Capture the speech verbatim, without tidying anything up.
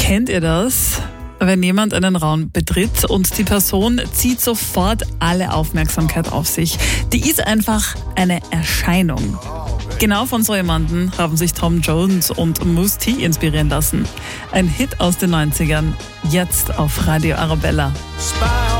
Kennt ihr das? Wenn jemand einen Raum betritt und die Person zieht sofort alle Aufmerksamkeit auf sich. Die ist einfach eine Erscheinung. Genau von so jemandem haben sich Tom Jones und Mousse T inspirieren lassen. Ein Hit aus den neunzigern, jetzt auf Radio Arabella.